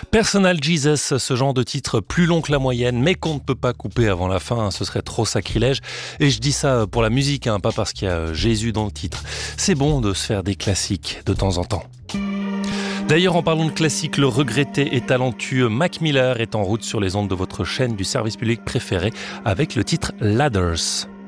Personal Jesus, ce genre de titre plus long que la moyenne, mais qu'on ne peut pas couper avant la fin, ce serait trop sacrilège. Et je dis ça pour la musique, pas parce qu'il y a Jésus dans le titre. C'est bon de se faire des classiques de temps en temps. D'ailleurs, en parlant de classique, le regretté et talentueux Mac Miller est en route sur les ondes de votre chaîne du service public préféré avec le titre Ladders.